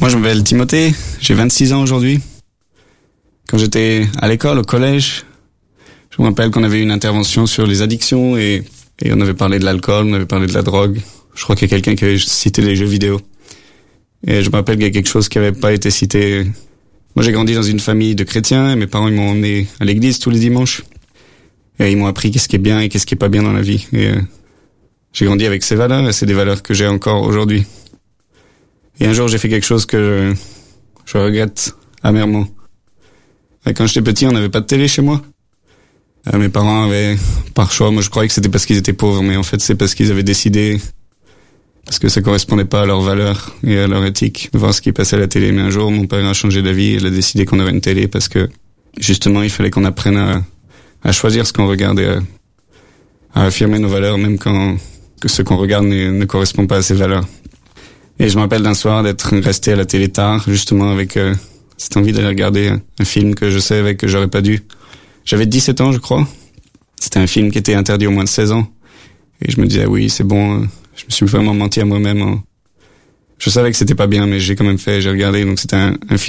Moi, je m'appelle Timothée, j'ai 26 ans aujourd'hui. Quand j'étais à l'école, au collège, je me rappelle qu'on avait eu une intervention sur les addictions et on avait parlé de l'alcool, on avait parlé de la drogue. Je crois qu'il y a quelqu'un qui avait cité les jeux vidéo. Et je me rappelle qu'il y a quelque chose qui n'avait pas été cité. Moi, j'ai grandi dans une famille de chrétiens et mes parents ils m'ont emmené à l'église tous les dimanches. Et ils m'ont appris qu'est-ce qui est bien et qu'est-ce qui est pas bien dans la vie. Et j'ai grandi avec ces valeurs et c'est des valeurs que j'ai encore aujourd'hui. Et un jour, j'ai fait quelque chose que je regrette amèrement. Et quand j'étais petit, on n'avait pas de télé chez moi. Mes parents avaient, par choix, moi je croyais que c'était parce qu'ils étaient pauvres, mais en fait c'est parce qu'ils avaient décidé, parce que ça correspondait pas à leurs valeurs et à leur éthique, de voir ce qui passait à la télé. Mais un jour, mon père a changé d'avis et il a décidé qu'on aurait une télé parce que, justement, il fallait qu'on apprenne à choisir ce qu'on regarde et à affirmer nos valeurs, même quand que ce qu'on regarde ne correspond pas à ces valeurs. Et je me rappelle d'un soir d'être resté à la télé tard, justement avec cette envie d'aller regarder un film que je savais que j'aurais pas dû. J'avais 17 ans, je crois. C'était un film qui était interdit aux moins de 16 ans. Et je me disais, oui, c'est bon. Je me suis vraiment menti à moi-même. Je savais que c'était pas bien, mais j'ai quand même fait, j'ai regardé. Donc c'était un film